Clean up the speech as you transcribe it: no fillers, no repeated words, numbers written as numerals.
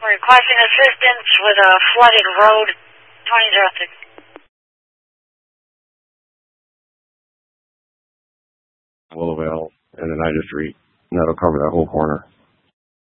We're requesting assistance with a flooded road, 2006. Willowvale, and then I just that'll cover that whole corner.